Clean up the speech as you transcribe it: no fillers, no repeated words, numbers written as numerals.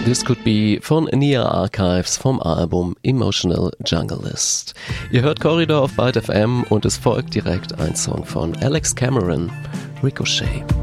This Could Be von Nia Archives vom Album Emotional Junglist. Ihr hört Corridor auf Byte FM und es folgt direkt ein Song von Alex Cameron, Ricochet.